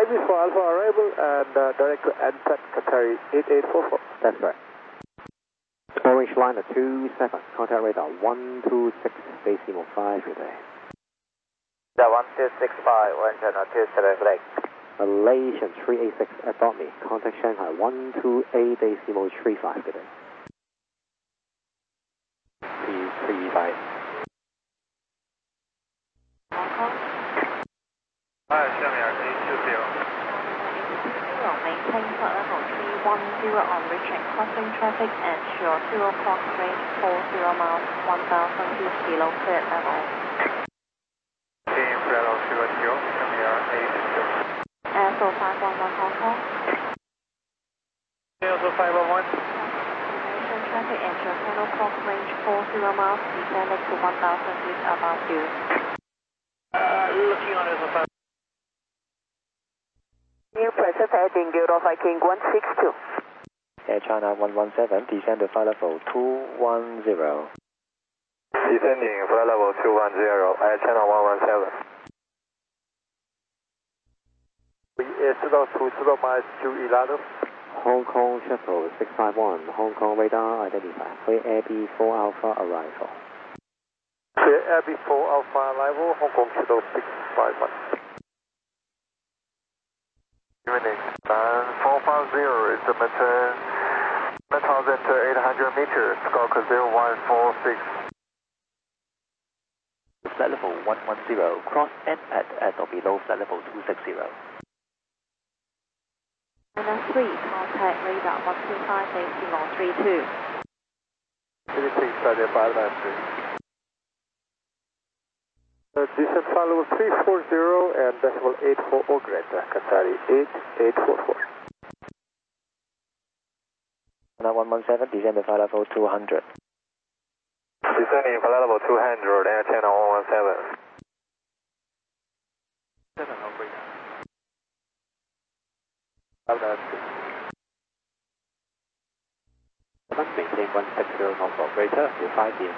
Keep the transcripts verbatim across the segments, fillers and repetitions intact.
B four Alpha arrival and uh, direct to N P A T Qatari eight eight four four. That's right. Orange liner two seven, contact radar one two six, decimal five good day. The one two six five, one channel two seven Blake. Malaysian three eight six, adopt me, contact Shanghai one two eight, decimal three five good day. three three five. Hong Kong. Hi, 下面 eight two zero. Maintain flight level three one zero on reaching crossing traffic and shore zero clock range four zero miles, one thousand feet below cleared level. Team flight level zero zero, 下面 eight two. S O five one one Hong Kong. S O five one one. Destination traffic and shore zero clock range four zero miles, descending to one thousand feet above you. Uh, looking on S O five. New present heading Euro Viking one six two. Air China one one seven, descend to flight level two one zero. Descending flight level two one zero, Air China one one seven. 四到图四到八九一拉的。 Hong Kong Shuttle six five one, Hong Kong radar identified, clear Air B four Alpha arrival. Clear Air B four Alpha arrival, Hong Kong Shuttle six five one. Unit four five zero is the maintain one thousand eight hundred meters, Squawk zero one four six. Flight level one one zero, cross N P A T at or below flight level two six zero. China three, contact radar one two five, decimal three two. Anything started five nine three. Uh, descent flight level three four zero and decimal eight four oh Grand, Qatari eight eight four four. China one one seven, descend to flight level two hundred. Descending flight level two hundred, Air China one one seven. seven operator. five nine three. Maintain one six zero knots operator, to five P M.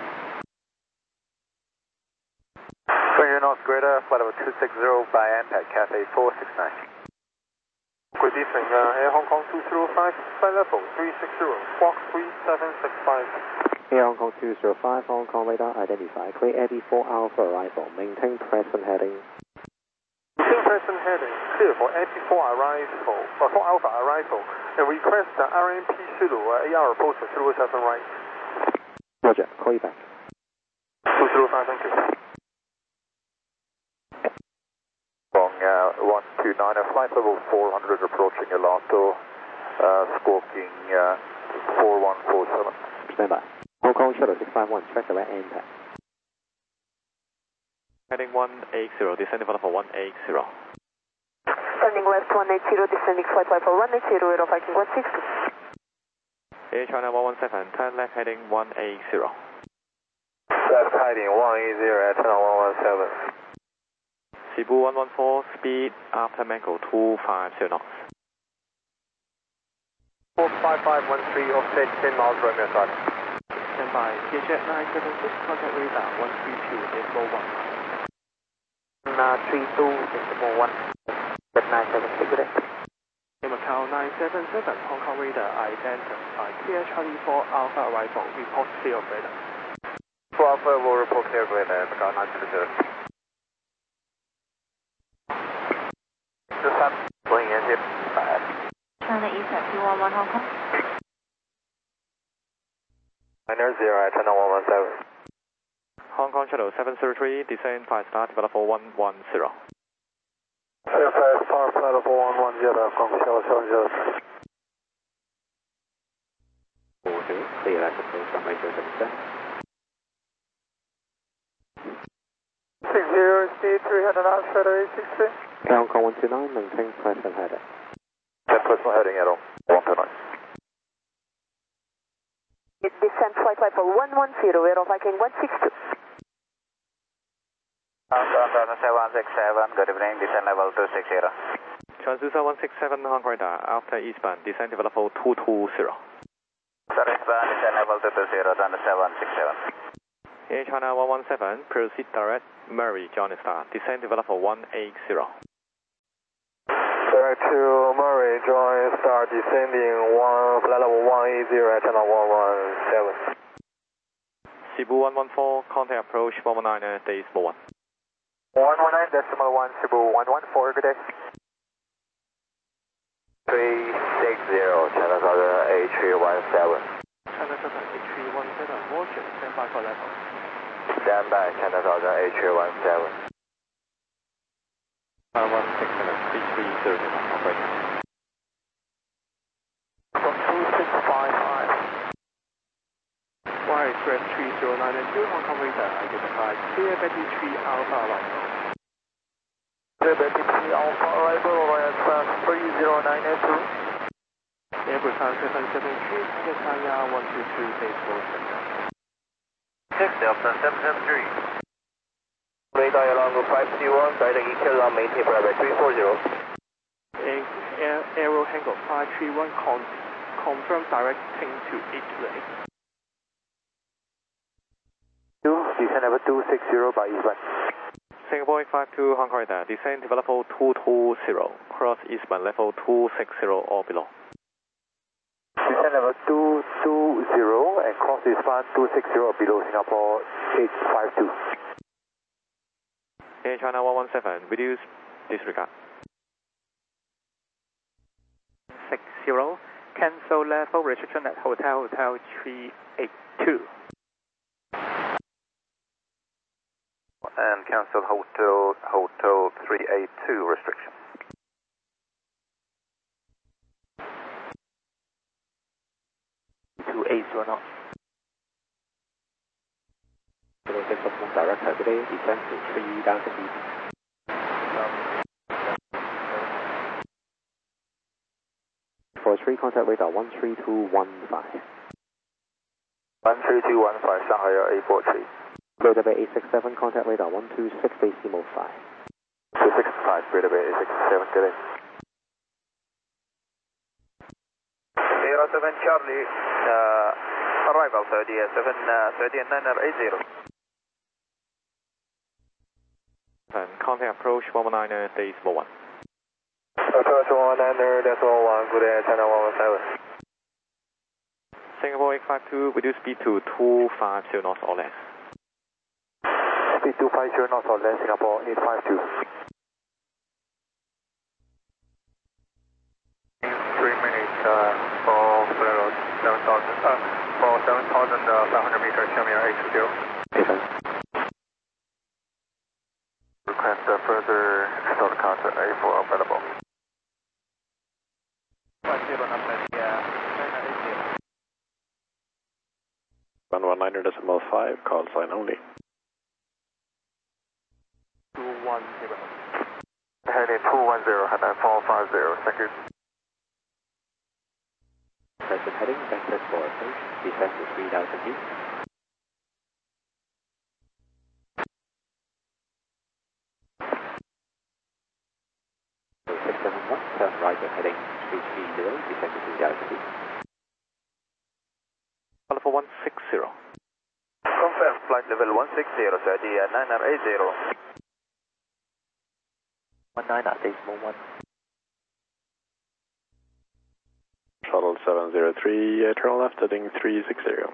Flight North Greater, flight level two six zero by N P A T Cathay four six nine. Good evening, uh, Air Hong Kong two zero five, flight level three six zero, Squawk three seven six five. Air Hong Kong two zero five, Hong Kong radar identified, clear Air B four Alpha arrival, maintain present heading. Maintain present heading, clear for Air B four arrival, uh, four Alpha arrival, and request the R M P Zulu, uh, A R post zero seven right. Roger, call you back. two zero five, thank you. From uh, one two nine, flight level four hundred approaching Yolato, uh, squawking uh, four one four seven. Stand by. Hong Kong Shuttle six five one, track direct N P A T. Heading one eight zero, descending flight level one eight zero. Turning left one eight zero, descending flight level one eight zero, Aero Viking one six two. Air China one one seven, turn left heading one eight zero. Left heading one eight zero, Air China one one seven. Cebu one one four, speed after mango two five zero knots. four five five one three, offset ten miles, Romeo side. Stand by, Vietjet nine seven six, contact radar one three two, decimal one. Uh, three two, decimal one. Jet nine seven six, good day. Macau nine seven seven, Hong Kong radar identified, clear Charlie four Alpha arrival, report clear of radar. four Alpha will report clear of radar, Macau nine seven seven. Just have going in here. China East at two one one Hong Kong. Niner zero, Air China one one seven. Hong Kong Shuttle seven zero three, descend five star, develop for one one zero. Air five star, flight level one one zero, Hong Kong Shuttle seven zero three. four zero, clear at approach runway zero seven seven. six zero, speed three hundred knots, Shadow eight six three. Air Hong Kong one two nine, maintain present heading. ten personal heading at all. one two nine. Descent flight level one one zero, Aero Viking one six two. seven six seven, good evening, descent level two six zero. Transducer one six seven, Hong Kong radar, after eastbound, descend develop for two two zero. Sorry, eastbound, descent level two two zero, Transducer one six seven. Air China one one seven, proceed direct, Murray, Johnny Star, descend develop for one eight zero. Sir, Quebec to Murray, join start descending one, flight level one eighty at channel one one seven. Cebu one one four, contact approach one one nine, decimal one. one one nine decimal one, Cebu one one four, good day. three six zero, channel southern A three one seven. Channel southern A three one seven, Washington, stand by for level. Stand by, channel southern A three one seven. one six seven, three three zero, operator. From two six five five. Y Express three zero nine two, Hong Kong radar identified clear Betty three Alpha arrival. Clear Betty three Alpha arrival, Y Express three zero nine two. Airbus seven seven three, target Kaya one two two, base Washington. six Delta seven seven three. Radar along five C one, guiding E Q along maintain parameter three four zero. Air, Aero Hangar five three one, con, confirm directing to eight lane. Descend level two six zero by eastbound. Singapore eight five two, Hong Kong radar, descend to level two two zero, cross eastbound level two six zero or below. Descend level two two zero and cross eastbound two six zero below Singapore eight five two. Air China one one seven, reduce, disregard. six zero, cancel level restriction at Hotel Hotel three eight two. And cancel Hotel Hotel three eight two restriction. two eight zero knots. Kilo six of one director today, descend to three down to deep. For three, contact radar one three two one five. one three two one five, Shanghai Air eight four three. Radar Bay eight six seven, contact radar one two six, decimal five. two six five, Radar Bay eight six seven, good day. zero seven Charlie, uh, arrival thirty seven thirty and nine eighty. And contact approach one one nine, decimal one. Approach one one nine decimal one, good day, channel one one seven. Singapore eight five two, reduce speed to two five zero knots or less. Speed two five zero knots or less, Singapore eight five two. Three minutes uh, for flight seven thousand, uh, for seven thousand five hundred meters, Xiaomi eight two zero. Request a further short contact A four available. one zero number, yeah, nine eighty. one one nine decimal five, call sign only. two one zero. Heading two one zero, heading four five zero, thank you. Present heading, vector for approach, descend to three thousand feet. six seven one, turn right at heading three three zero, descend to three thousand feet. Level one six zero. Confirm flight level one six zero, thirty nine eighty. one nine at decimal one. Shuttle seven zero three, uh, turn left heading three six zero.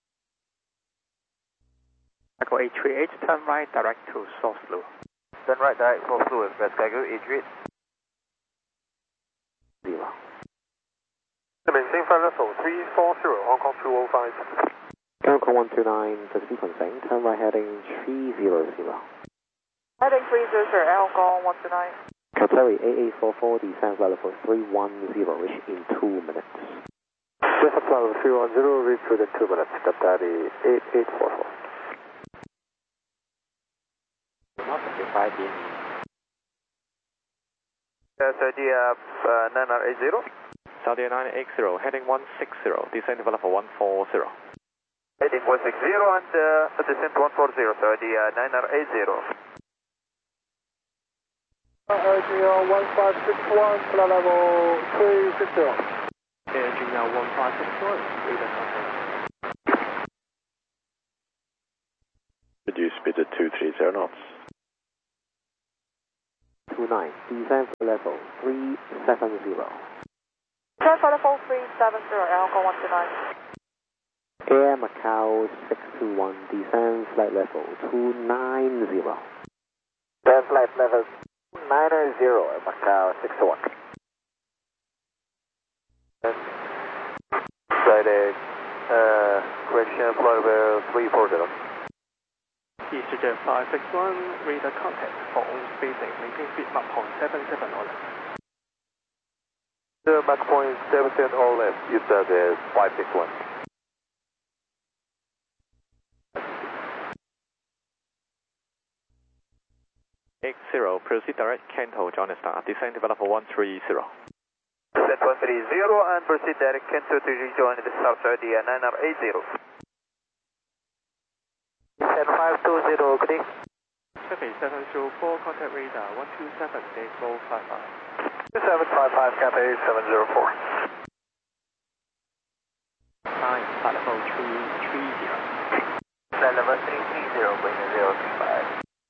Echo eight three eight, turn right direct to Source Blue. Turn right direct for Blue Express, Cargo eight three eight. Zero. Maintain flight level three four zero, Hong Kong two oh five. Hong Kong one two nine for sequencing, turn right heading three zero zero. Heading three zero zero, Hong Kong one two nine. Qatari A A four four, descend level three one zero, reach in two minutes. Just apply level three one zero, reach within two minutes, Qatari eight eight four four. Not until five P M. Uh, thirty nine eighty. Saudi nine eight zero, heading one six zero, descend to level one four zero. Heading one six zero and uh, descent one four zero, thirty nine eighty. Air Geo one five six one, flight level three six zero. Air Geo one five six one, radar contact. Reduce speed to two three zero knots. two nine. descend for level three seven zero. Descend for level three seven zero, Air Hong Kong one two nine. Air Macau six two one, descend flight level two nine zero. Descend flight level two nine zero, Air Macau six two one. Friday, uh, correction, flight level three four zero. EasyJet five six one, radar contact for on spacing, maintain speed Mach point seven seven all left. The Mach point seven seven all left, you said is five six one. X zero, proceed direct Kento, John Star, descend to level one three zero. Descent one three zero and proceed direct Kento to rejoin the South Saudi nine R eight zero. Descent five two zero, good day. Cathay seven zero four, contact radar one two seven, decimal five five. two seven five five, Cathay seven zero four. Nine, flight level three three zero. Flight level three three zero, going to zero three five.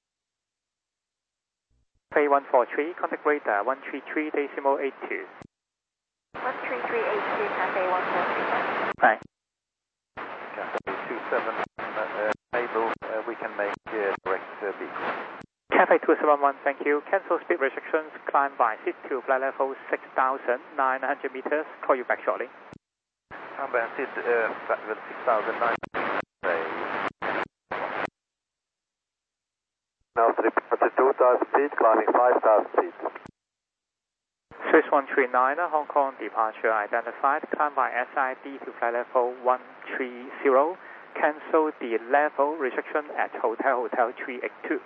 Cathay one four three, contact radar one three three, decimal eight two. one three three eight two, Cathay one four three. Right. Cathay two seven, uh, able, uh, we can make uh, direct uh, vehicle. Cathay two seven one, thank you. Cancel speed restrictions, climb by seat to flight level six thousand nine hundred meters. Call you back shortly. Climb by seat, uh, flight level six thousand nine hundred. Now to departure two thousand feet, climbing five thousand feet. Swiss one three nine, Hong Kong departure identified. Climb by S I D to flight level one three zero. Cancel the level restriction at Hotel Hotel three eight two.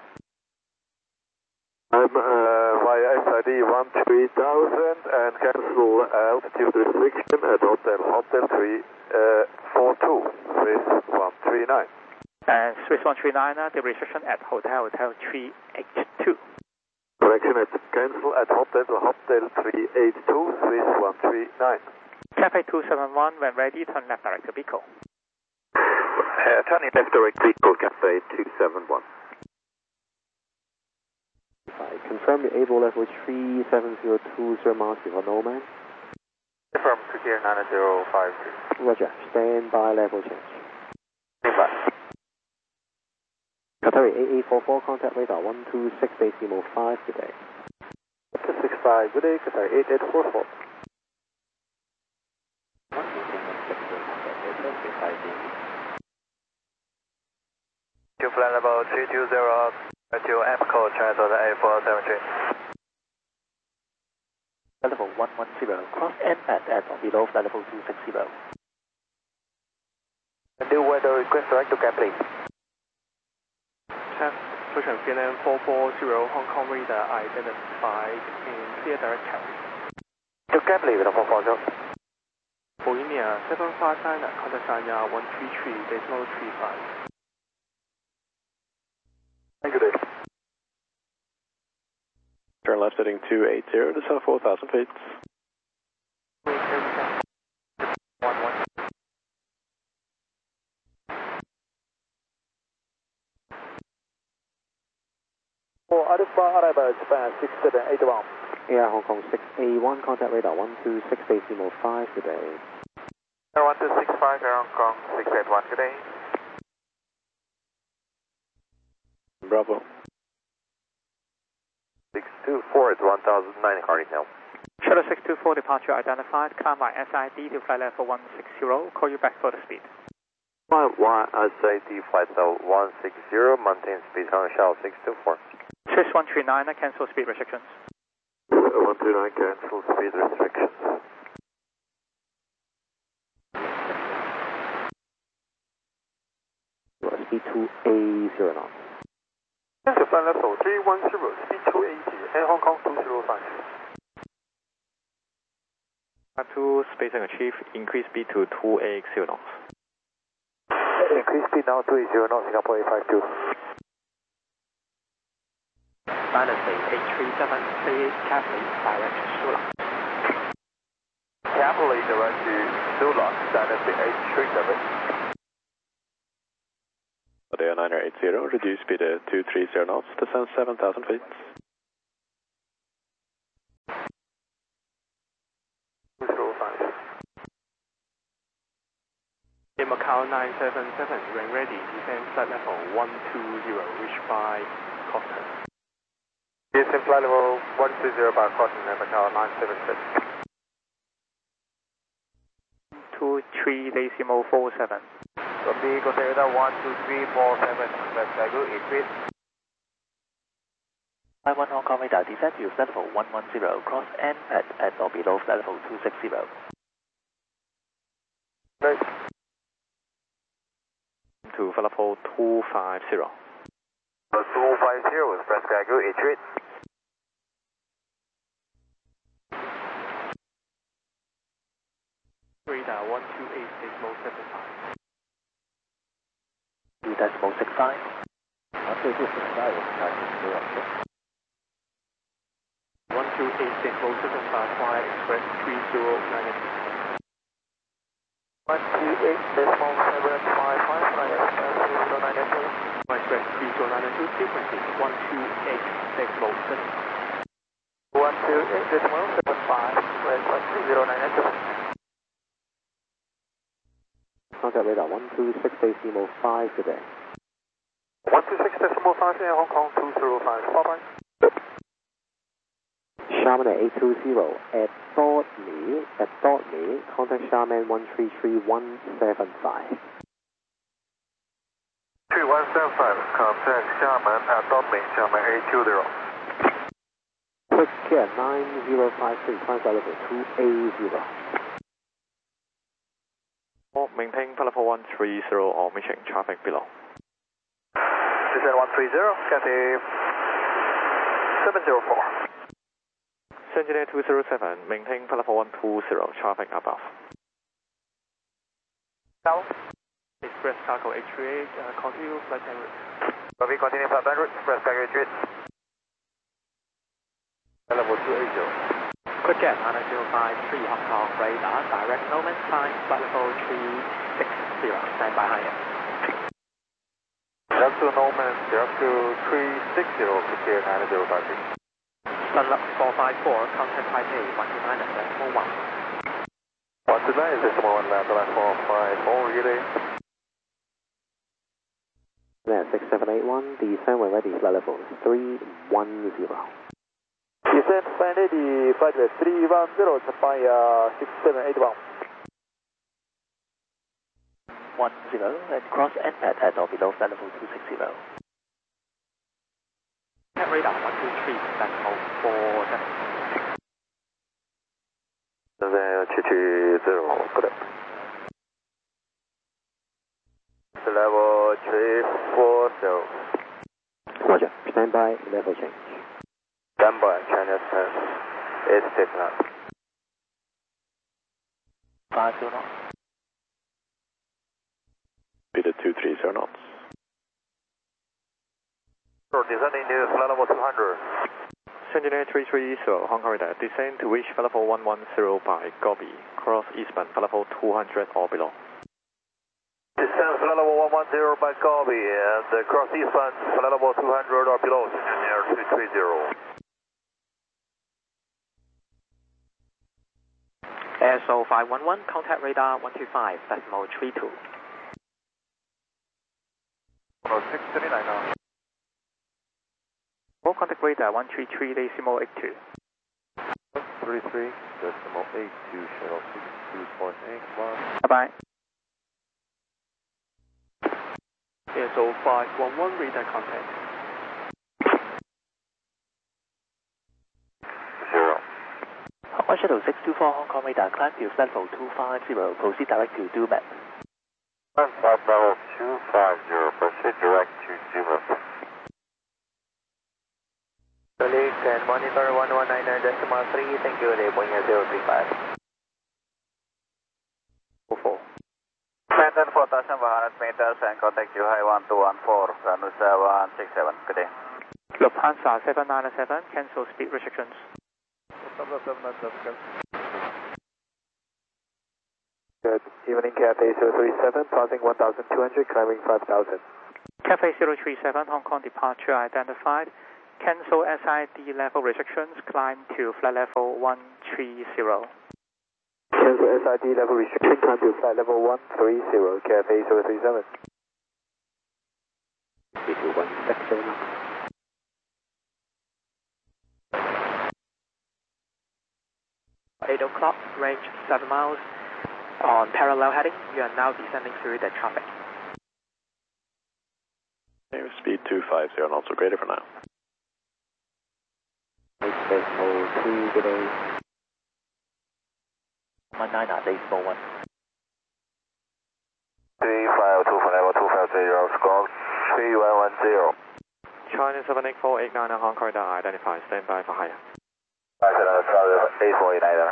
I'm uh, via S I D one three thousand and cancel altitude restriction at Hotel Hotel three four two, Swiss one three nine. And Swiss one three nine, the restriction at Hotel Hotel three eight two. Correction at cancel at Hotel Hotel three eight two, Swiss one three nine. Cathay two seven one, when ready, turn left direct vehicle. Uh, turning left direct vehicle, Cathay two seven one. I confirm the able level three seven zero two zero miles before no man. Confirm to gear nine zero five two. Roger, stand by level change. Goodbye. Qatari eight eight four four, contact radar one two six, decimal five, good day. two six five, good day, Qatari eight eight four four. To flight level three two zero, to M code transfer the A four seven three. Level one one zero, cross N at at or below flight level two six zero. New weather request direct to Cap please. Check, pushing C N N four four zero, Hong Kong radar identified in clear direct Cap. To Cap please, four four zero. Bohemia seven five nine, contact Sanya one three three, decimal three five. Good day. Turn left heading two eight zero to south four thousand feet. one one. For Alpha arrival Japan six seven eight one. Air Hong Kong six A one, contact radar one two six, decimal five, good day. Air one two six five, Air Hong Kong six eight one, good day. Bravo. six two four at one thousand nine Cardinal. Shuttle six two four, departure identified. Climb by S I D to flight level one six zero. Call you back for the speed. One one S I D flight level one six zero, maintain speed on shell six two four. Swiss one three nine, cancel speed restrictions. one two nine, cancel speed restrictions. Speed two A zero knots. Cancel flight level three one zero, speed two eighty, and Hong Kong two zero five. two, spacing achieved, increase speed to two A X zero knots. Increase speed now two eight zero knots, Singapore eight five two. Dynasty eight three seven, clear Cathay, direct Sula. Carefully direct to Sula, Dynasty eight three seven. Air nine eight zero, reduce speed to two three zero knots, descend seven thousand feet. Macau nine seven seven, ring ready, descend flight level one two zero, reach by Cotton. Descend flight level one two zero by Cotton, Macau nine seven six. two three decimal four seven. Copy, contact radar one two three four seven, West Sky eight feet. five one Hong Kong radar, descend to flight level one one zero, cross N pad at or below flight level two six zero. Right. To flight level two five zero. two five zero, West Sky eight feet. Radar one two eight decimal seven five. two decimal six five. one two eight one two eight decimal seven five, fly express three zero nine two. one two eight decimal seven five five, fly express three zero nine two. Fly express three zero nine two, frequency one two eight decimal seven. one two eight decimal seven five, fly express three zero nine two. Contact radar one two six decimal five today. one two six decimal five in Hong Kong two zero five, bye bye. Charmin at eight two zero at Dorney, at Dorney, contact Charmin one three three one seven five. three one seven five, contact Xiamen at Dorney, Xiamen eight two zero. Quick care nine zero five three, contact level two A zero. Maintain flight level one three zero or mission traffic below. Descend one three zero, Cathay seven zero four. Engineer two zero seven, maintain flight level one two zero, traffic above. Tower. Express cargo H three eight, uh, continue flight en route. Copy, continue flight en route, Express cargo H three eight. Level two eight zero. Quick Jet nine zero five three Hong Kong radar, direct no man's time, flight level three six zero, stand by higher. Delta Norman, Delta three six zero, Quick nine zero five three. Sunluck four five four, contact Taipei one two nine decimal one. one two nine decimal one, land line four five four, relay. There, six seven eight one, descend when ready, flight level three one zero. Descend flight ready, flight level three one zero, by uh, six seven eight one. one zero and cross N pad at or below flight level two six zero. Contact radar one two three decimal four seven. Then two two zero, correct. Level three four zero. Roger, stand by, level change. Stand by, China ten. It's taken up. five zero knots. Speed at two three zero knots. Descending to flight level two hundred. Engineer three three zero, Hong Kong radar, descend to reach flight level one one zero by Gobi, cross eastbound flight level two hundred or below. Descend flight level one one zero by Gobi and uh, cross eastbound flight level two hundred or below, Engineer two three zero. S O five one one, contact radar one two five decimal three two. Oh, six thirty-nine now. Full contact radar one three three decimal eight two. three three decimal eight two, shuttle six two point eight one. Bye bye. S O five one one, radar contact. Zero. Hong Kong Shuttle six two four Hong Kong radar, climb to flight level two five zero, proceed direct to Dumet. Flight level two five zero, proceed direct to Dumet. Colleague and monitor one one nine decimal three, thank you, Boeing zero three five. four four. Maintain four thousand one hundred meters and contact you high one two one four, runway seven six seven, good day. Lufthansa seven nine seven, cancel speed restrictions. Good evening, Cathay zero three seven, passing one thousand two hundred, climbing five thousand. Cathay zero three seven, Hong Kong departure identified. Cancel S I D level restrictions, climb to flight level one three zero. Cancel S I D level restriction, climb to flight level one three zero, Cathay zero three seven. three two one six zero. eight o'clock, range seven miles. On parallel heading, you are now descending through the traffic. Speed two five zero knots or greater for now. eight space hold two, good day. one nine at eight four one. three five two for level two five zero, squawk three one one zero. China seven eight four eight nine Hong Kong radar identified, stand by for higher. eight four eight nine.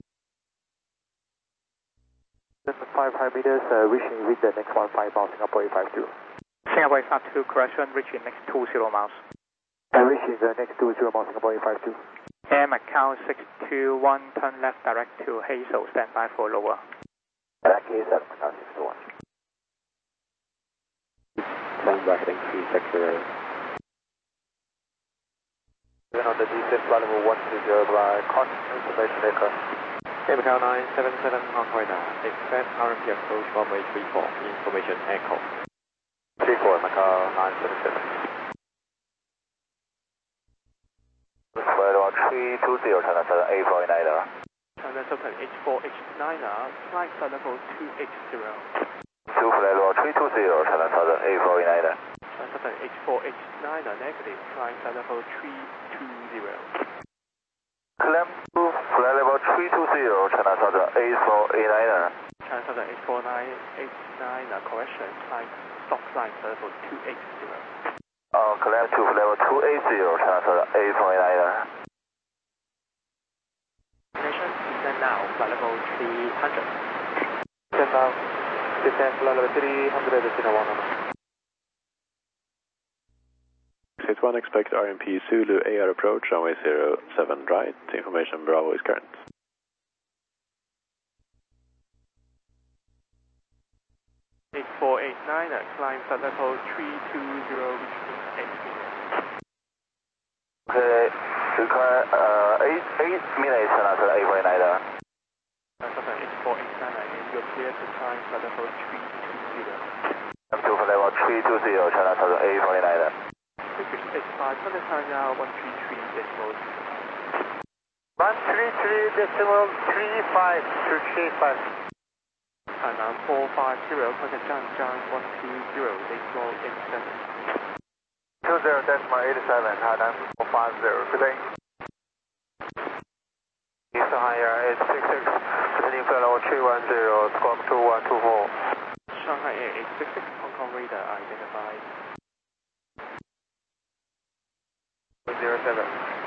five hundred meters, uh, reaching with the next one five miles, Singapore eight five two. Singapore eight five two, correction, reaching next two zero miles. And reaching the next two zero miles, Singapore eight five two. Air Macau six two one, turn left direct to Hazel, stand by for lower. That case, that's Macau six two one. Climb right heading three six zero. Then on the descent flight level one two zero by contact information aircraft. Air Macau nine seven seven Hong Kong radar, expect R M P approach runway three four, information echo. three four, Macau nine seven seven. Flight level three two zero, China seven eight four eight nine. China seven H four H nine, flight flight level two eight zero. two flight level three two zero, China seven eight four eight nine. China seven H four H nine, negative, flight flight level three two zero. Climb to flight level three two zero, China seven eight four eight nine. China seven H four nine eight nine, correction, flight stop flight level two eight zero. Uh, climb to level two eight zero, China seven eight four eight nine. Destination, descend now, flight level three hundred. Descend now, descend flight level three hundred, descend one. six one, expect R M P Zulu A R approach, runway zero seven right, information Bravo is current. eight four eight nine, climb flight level three two zero, reaching eight minutes. Okay, to climb uh, eight, eight minutes, China seven eight four eight nine. China seven H four H nine, and you're clear to climb flight level three two zero. Up to flight level three two zero, China seven eight four eight nine. British H five, China China one three three decimal. one three three decimal three five to three five. China four five zero, contact John John one two zero, decimal eight seven. two zero decimal eight seven, Hainan four five zero, good day. East higher eight six six, descending flight level three one zero, squawk two one two four. Shanghai Air eight six six, Hong Kong radar identified. zero seven.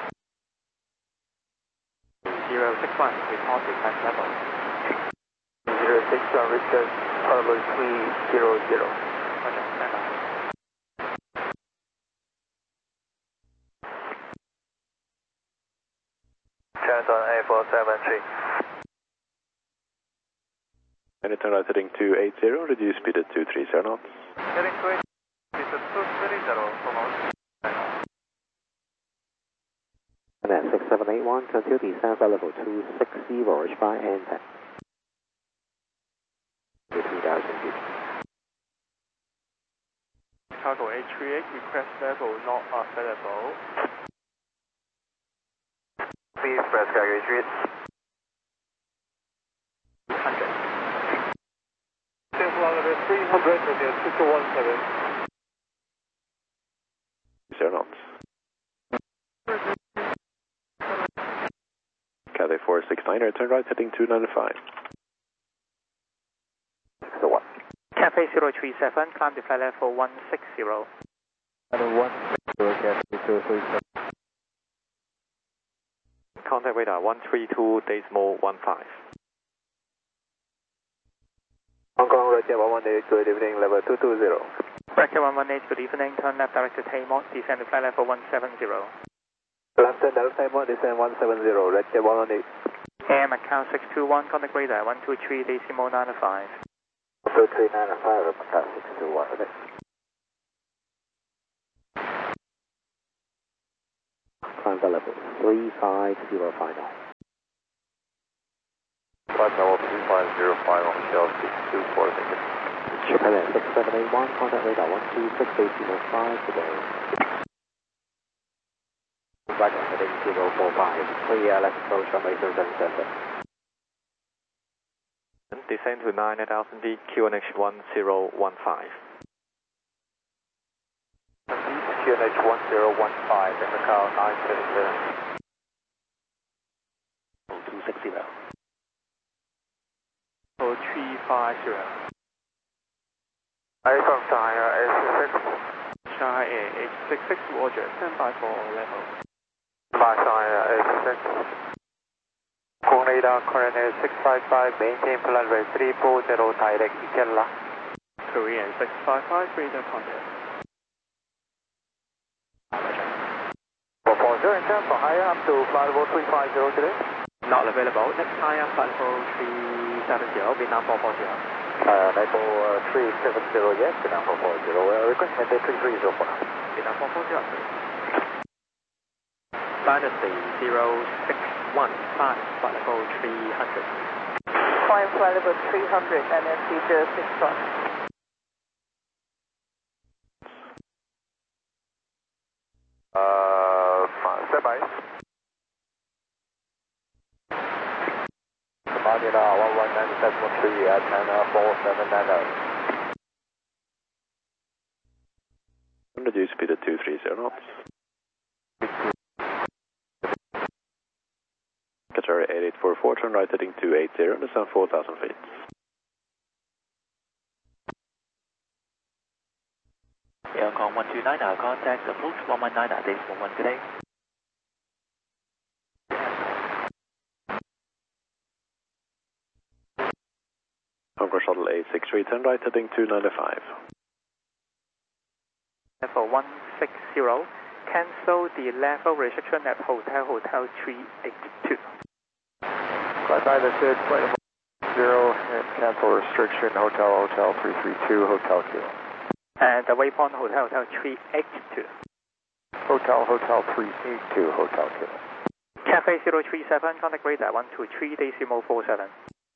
zero six one, report request level. zero six one, request level three zero zero. Roger, stand by. China eight four seven three. And turn right heading two eight zero, reduce speed at two three zero knots. Heading to it, it's a two three zero, promote. And at six seven eight one, continue descend flight level two six zero, reach by N ten. two thousand feet. Chicago eight three eight, request level not available. Please press Chicago eight three eight. one hundred. Flight level three hundred, and two two one seven. Zero knots. Cathay four six nine, turn right heading two ninety-five. six oh one. Cathay zero three seven, climb the flight level one six zero. And one zero, Cathay zero three seven. Contact radar one three two decimal one five. Hong Kong, Roger one one eight, good evening, level two two zero. Roger one one eight, good evening, turn left direct to Taymont, descend to flight level one seven zero. Left and left time one, descend one seven zero, Roger one one eight. Air Macau six two one, contact radar one two three decimal nine five. one two three nine five, Macau six two one, okay. Climb flight level three five zero five nine. Flight level three five zero five on shell six two four, thank you. Japan six seven eight one, contact radar one two six decimal five today. Roger, heading zero four five, clear, let's approach runway zero seven seven. Descend to nine thousand feet, Q N H one zero one five. Q N H one zero one five, Echo nine seven seven. two six zero. Oh, three five zero. I from China, S six. China Air eight six six, Roger, stand by for level. By China, S six. Kung radar current is six five five, maintain runway three four zero, direct Ikella. Korean six five five, radar contact. four four zero, in terms of higher up to flight level three five zero today. Not available, next higher flight level three seven zero, Vietnam four four zero. Uh, level uh, three seven zero, yes, Vietnam four four zero. Uh, request maintain three three zero for now. Vietnam four four zero. Dynasty zero six one, climb flight level three hundred. Climb flight level three hundred, N S C zero six one. Uh, stand by. Margina one one nine seven one three at China four seven nine zero. Reduce speed at two three zero knots. Qatar eight eight four four, turn right heading two eight zero, descend four thousand feet. Air Kong one two nine, our contact approach one one nine, days one one today. Hong Kong Shuttle eight six three, turn right heading two ninety-five. Level one six zero, cancel the level restriction at Hotel Hotel three eight two. Flight either said flight level zero and cancel restriction Hotel Hotel three three two Hotel Kilo. And the waypoint Hotel Hotel three eight two. Hotel Hotel three eight two Hotel Kilo. Cafe zero three seven, contact radar one two three decimal four seven.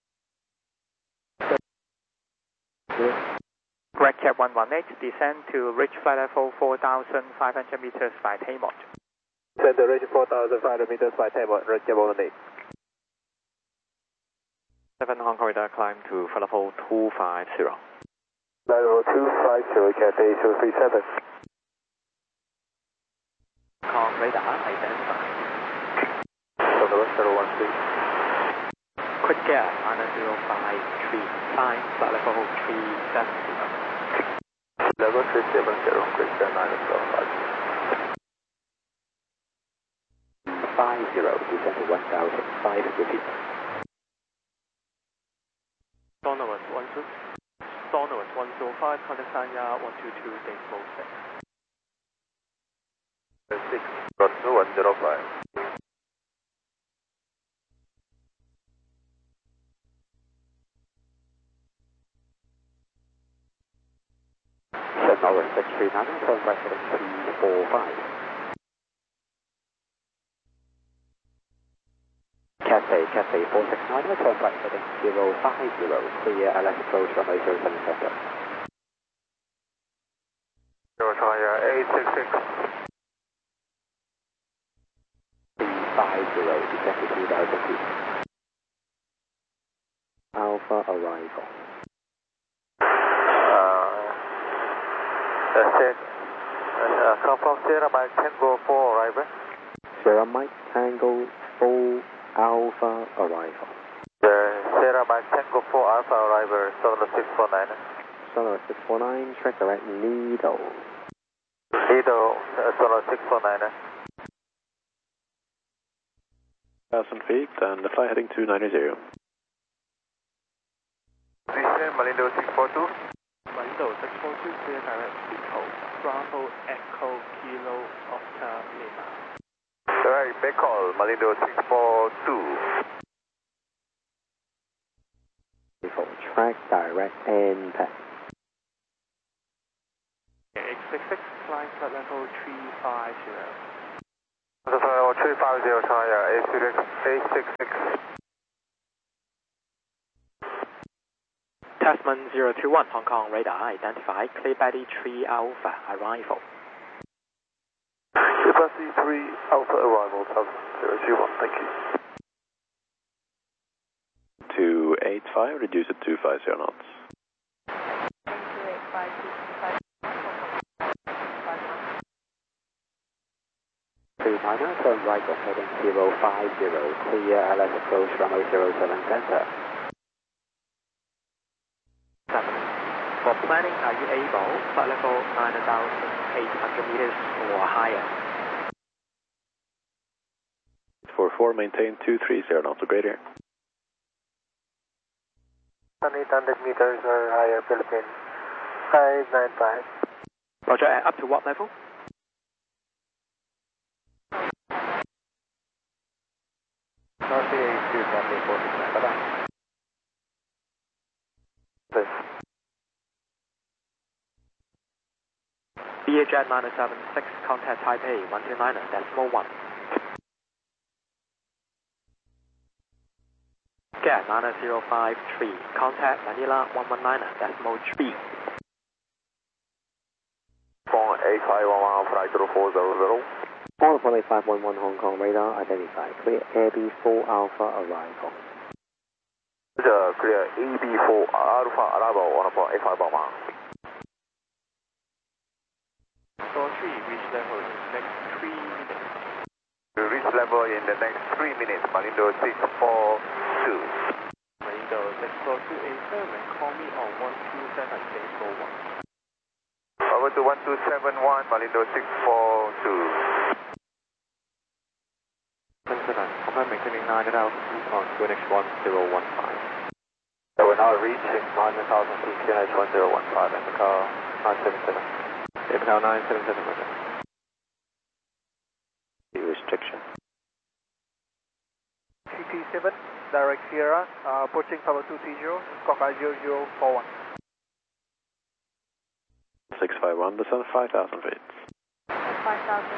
Red Cap one one eight, descend to reach flight level four thousand five hundred meters by Taymont. Descend to reach four thousand five hundred meters by Taymont, Red Cap one one eight. seven Hong Kong radar climb to flight level two five zero. Flight level two five zero, Cathay zero three seven. Kong radar identified. From the west zero one three. Quick gas, minus zero five three, climb flight level three seven zero. Level three seven zero, quick gas minus zero five. five zero, descend to one thousand five hundred feet. Donovan one two. Donovan one zero five, contact Sanya one two two, decimal six. six, got to one zero five. Seven over six three nine, turn right heading three four five. Cathay, Cathay four six nine, turn right heading zero five zero, clear, L S approach runway zero seven seven. Zero China eight six six. three five zero, descend to two thousand feet. Alpha arrival. That's it. Uh, confirm Sierra Mike Tango four arrival. Sierra Mike Tango four Alpha arrival. The Sierra Mike Tango four Alpha arrival, Solar six four nine. Solar six four nine, track direct Needle. Needle, uh, Solar six four nine. one thousand feet and the flight heading two ninety. Descend Malindo six four two. Malindo six four two, clear direct Echo. Bravo Echo Kilo Oscar Lima. Direct backcall, Malindo six four two. For track direct and pass. eight six six, flying flight level three five zero. Flight level three five zero, China eight six six. Tasman zero two one, Hong Kong radar identified, clear Betty three Alpha arrival. Clear Betty three Alpha arrival, Tasman zero two one, thank you. two eight five, reduce it to five zero knots. two eight five, two minor, turn right of heading zero five zero, clear L S approach runway zero seven center. For planning, are you able flight level nine thousand eight hundred meters or higher? four four, maintain two three zero knots or greater. eight hundred meters or higher, Philippines. five nine five. Roger, uh, up to what level? R C A two runway four six nine, bye-bye. Vietjet nine seven six, contact Taipei one two nine decimal one. Get nine zero five three, contact Manila one one nine decimal three. Phone eight five one one, flight zero four zero zero. All one eight five one one Hong Kong radar identified, clear A B four Alpha arrival. 这 clear A B four Alpha arrival on phone eight five one one. Four three, reach level in next three minutes. To reach level in the next three minutes, Malindo six four two. Malindo six four two, affirm and call me on one two seven eight four one. Over to one two seven one, Malindo six four two. seven seven, confirm maintaining nine at altitude on Q N H one zero one five. So we're now reaching nine thousand feet, Q N H one zero one five, and the car nine seven seven. Aircraft nine seven seven, roger. Restriction. T T seven, direct Sierra, uh, approaching tower two three zero, Cockeye zero zero four one. six five one, descend five thousand feet. five thousand.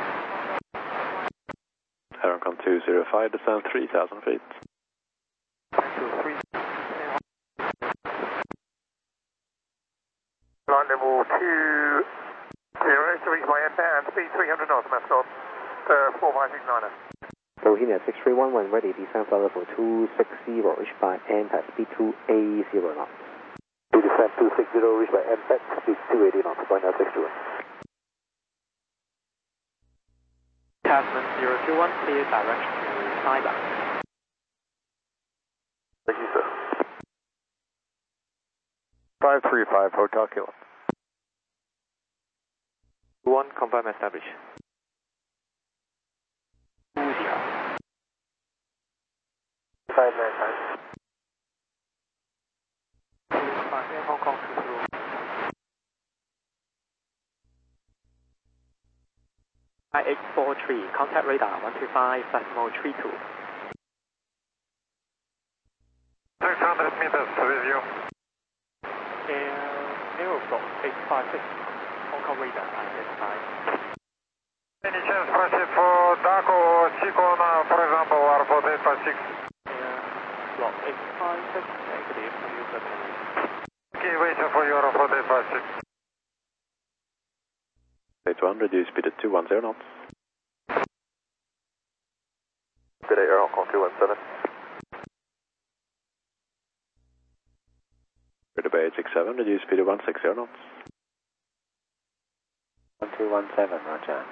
Aerocon two zero five, descend three thousand feet. two three. Rendezvous two zero to reach my end and speed three hundred knots, mass north, uh, four five six nine. Bohemia six three one one, ready, descend flight level two six zero, reach by M P A speed two eighty knots. Descend two six zero, reach by M P A speed two eighty knots, point out six two. Tasman zero two one, clear direction to Saibai. Thank you, sir. five three five, Hotel Kilo. one, confirm established. two zero. five nine five. Hong Kong two zero. I eight four three, contact radar one two five decimal three two. six hundred meters with you. Air Aeroflot eight five six, Hong Kong radar identified. Any chance proceed for Daco or Chico now, for example, R four eight five six? Aeroflot eight five six, negative, use the Okay, waiting for you, R four eight five six. eight one, reduce speed at two one zero knots. Good day, Aerocon two one seven. Ready by eight six seven, reduce speed at one six zero knots. one two one seven, roger.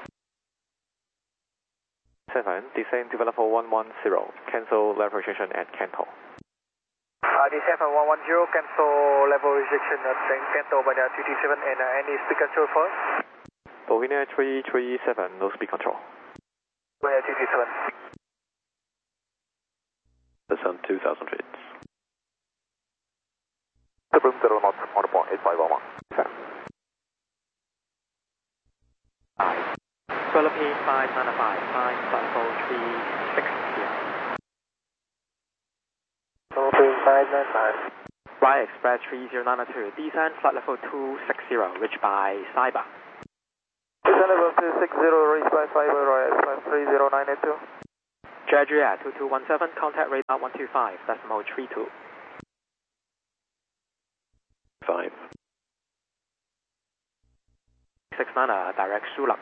seven, descend to level one one zero, cancel level restriction at Kanto. Uh, D seven one one zero, cancel level restriction at Kanto by the two T seven and uh, any speed control for us? Bovina three three seven, no speed control. By the two T seven. Descend two thousand feet. Seven zero knots on the point eight five one one. Philippine five nine five, five level three six zero. Philippine five nine five. Rye Express three zero nine two, descend flight level two six zero, reach by Saibai. Descend level two six zero, reach by Saibai, Royal Express three zero nine eight two. Jeju two two one seven, contact radar one two five decimal three two. five. six nine, uh, direct Sulux.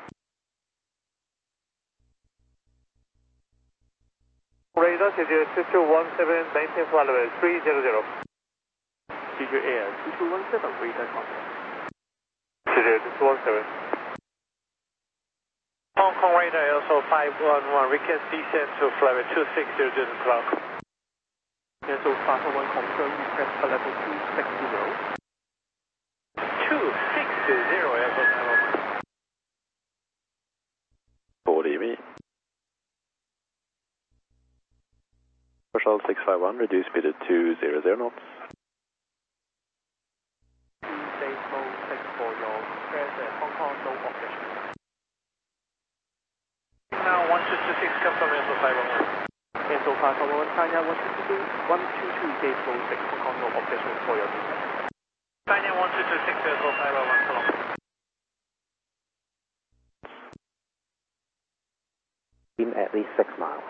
Radar C J two two one seven, maintain flight level three zero zero. C J Air two two one seven, radar contact. C J two two one seven. Hong Kong radar also five one one, request descent to flight level two six zero zero clock. Cancel five one one, confirm request flight level two six zero. two six zero, Airport nine one one. forty me. Marshall six five one, reduce speed to two hundred knots. Please stay six for your request at Hong Kong, no operation. Now one two two six, confirm Airport five one one. Cancel five one one, China one two two, one two two, gate flow six, Hong Kong, no operation for your descent. China one two two six, Airport five one one, so long. In at least six miles.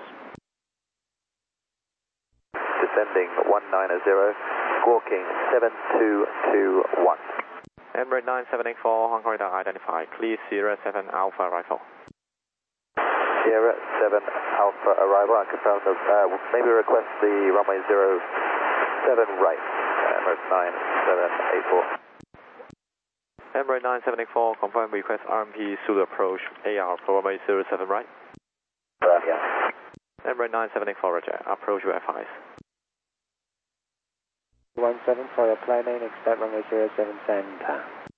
Descending one nine zero, squawking seven two two one. Emirates nine seven eight four, Hong Kong radar identified. Clear Sierra seven Alpha arrival. Sierra seven Alpha arrival. I confirm the, uh, maybe request the runway zero seven right. Emirates nine seven eight four. Emirates nine seven eight four, confirm request R M P Zulu approach A R for runway zero seven right. Uh, yeah. Emirates nine seven eight four, roger. Approach U F Is. one seven for your planning, expect runway zero seven center.